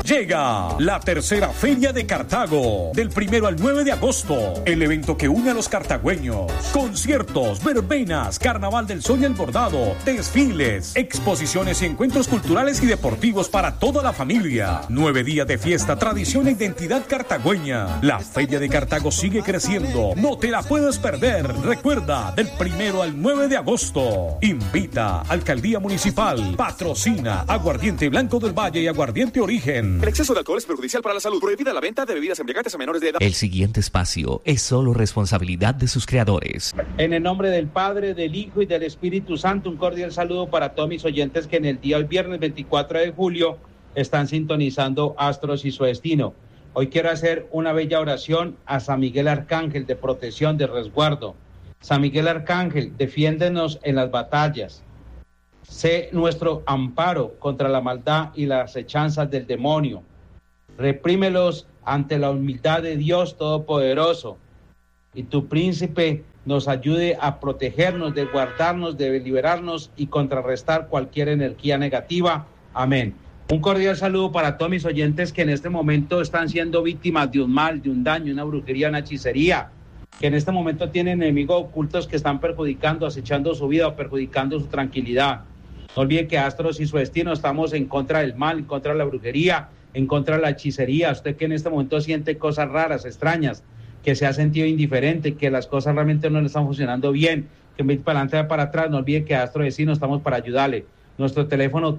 Llega la tercera Feria de Cartago, del 1 al 9 de agosto. El evento que une a los cartagüeños. Conciertos, verbenas, Carnaval del Sol y el Bordado, desfiles, exposiciones y encuentros culturales y deportivos para toda la familia. 9 días de fiesta, tradición e identidad cartagüeña. La Feria de Cartago sigue creciendo. No te la puedes perder. Recuerda, del 1 al 9 de agosto. Invita Alcaldía Municipal. Patrocina Aguardiente Blanco del Valle y Aguardiente Origen. El exceso de alcohol es perjudicial para la salud. Prohibida la venta de bebidas embriagantes a menores de edad. El siguiente espacio es solo responsabilidad de sus creadores. En el nombre del Padre, del Hijo y del Espíritu Santo, un cordial saludo para todos mis oyentes que en el día hoy viernes 24 de julio están sintonizando Astros y su destino. Hoy quiero hacer una bella oración a San Miguel Arcángel de protección, de resguardo. San Miguel Arcángel, defiéndenos en las batallas. Sé nuestro amparo contra la maldad y las acechanzas del demonio. Reprímelos ante la humildad de Dios Todopoderoso. Y tu príncipe nos ayude a protegernos, de guardarnos, de liberarnos y contrarrestar cualquier energía negativa. Amén. Un cordial saludo para todos mis oyentes que en este momento están siendo víctimas de un mal, de un daño, una brujería, una hechicería, que en este momento tienen enemigos ocultos que están perjudicando, acechando su vida o perjudicando su tranquilidad. No olvide que Astros y su destino estamos en contra del mal, en contra de la brujería, en contra de la hechicería. Usted que en este momento siente cosas raras, extrañas, que se ha sentido indiferente, que las cosas realmente no le están funcionando bien, que en vez para adelante para atrás, no olvide que Astros y destino estamos para ayudarle. Nuestro teléfono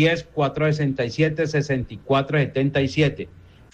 310-467-6477.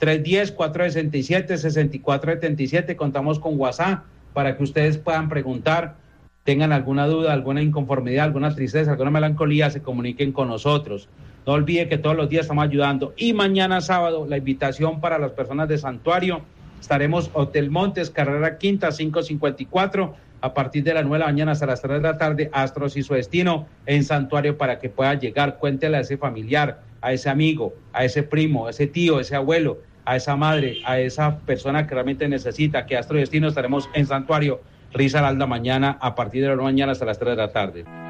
310-467-6477. Contamos con WhatsApp para que ustedes puedan preguntar, tengan alguna duda, alguna inconformidad, alguna tristeza, alguna melancolía, se comuniquen con nosotros. No olvide que todos los días estamos ayudando. Y mañana sábado, la invitación para las personas de Santuario. Estaremos Hotel Montes, carrera quinta, 554, a partir de las 9 de la mañana hasta las 3 de la tarde, Astros y su destino en Santuario, para que pueda llegar. Cuéntele a ese familiar, a ese amigo, a ese primo, a ese tío, a ese abuelo, a esa madre, a esa persona que realmente necesita, que Astros y destino estaremos en Santuario, Risaralda, mañana a partir de las 9 de la mañana hasta las 3 de la tarde.